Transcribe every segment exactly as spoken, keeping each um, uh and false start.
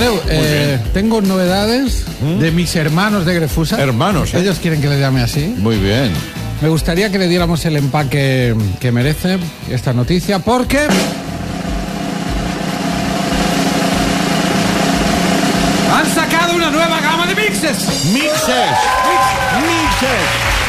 Andreu, eh, tengo novedades ¿Mm? de mis hermanos de Grefusa. Hermanos, ¿eh? Ellos quieren que les llame así. Muy bien. Me gustaría que le diéramos el empaque que merece esta noticia, porque... han sacado una nueva gama de mixes. Mixes. Mixes.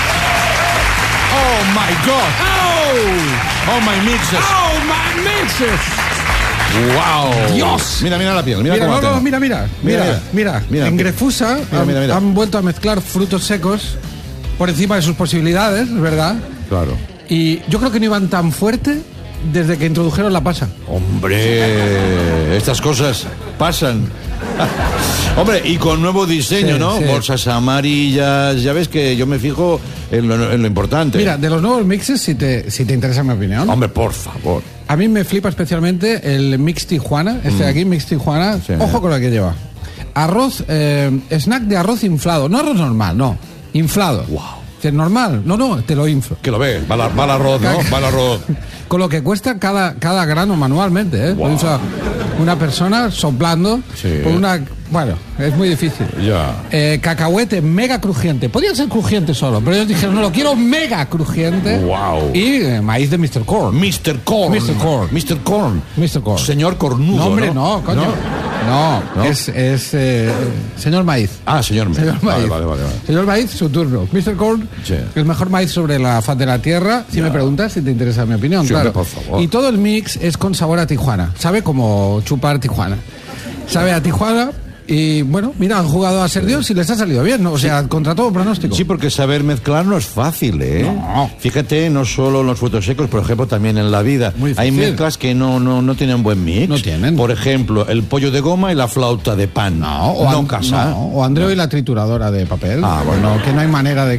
Oh, my God. Oh. Oh, my mixes. Oh, my mixes. Wow. Dios. Mira, mira la piel. Mira, mira, cómo no, no, mira, mira, mira, mira, mira. mira. En Grefusa mira, mira, mira. Han, han vuelto a mezclar frutos secos por encima de sus posibilidades, ¿verdad? Claro. Y yo creo que no iban tan fuerte desde que introdujeron la pasa. Hombre, estas cosas pasan. Hombre, y con nuevo diseño, sí, ¿no? Sí. Bolsas amarillas, ya ves que yo me fijo en lo, en lo importante. Mira, de los nuevos mixes, si te, si te interesa mi opinión. Hombre, por favor. A mí me flipa especialmente el Mix Tijuana, este de aquí, Mix Tijuana. Sí. Ojo con lo que lleva. Arroz, eh, snack de arroz inflado. No arroz normal, no. Inflado. Wow. ¿Es normal? No, no, te lo inflo. Que lo ve, va, la, va el arroz, ¿no? Va el arroz. Con lo que cuesta cada, cada grano manualmente, ¿eh? Wow. O sea, una persona soplando Sí. por una... Bueno, es muy difícil. Ya. Eh, cacahuete mega crujiente. Podría ser crujiente solo, pero ellos dijeron, no, lo quiero mega crujiente. Wow. Y eh, maíz de mister Corn. mister Corn. mister Corn. mister Corn. mister Corn. Señor Cornudo, No, hombre, ¿no? no, coño. No, ¿No? es, es eh, señor Maíz. Ah, señor Maíz. Señor Maíz. Vale, vale, vale. Señor Maíz, su turno. mister Corn, Sí. el mejor maíz sobre la faz de la tierra. Si Ya. me preguntas, si te interesa mi opinión, Sí, claro. hombre, por favor. Y todo el mix es con sabor a Tijuana. Sabe como chupar Tijuana. Sabe a Tijuana. Y bueno, mira, han jugado a ser Dios y les ha salido bien, ¿no? O sea, contra todo pronóstico. Sí, porque saber mezclar no es fácil, ¿eh? No. Fíjate, no solo en los frutos secos, por ejemplo, también en la vida. Muy Hay difícil. mezclas que no, no, no tienen buen mix. No tienen. Por ejemplo, el pollo de goma y la flauta de pan. No, o no An- casa. no, o Andreu y la trituradora de papel. Ah, bueno. No, que no hay manera de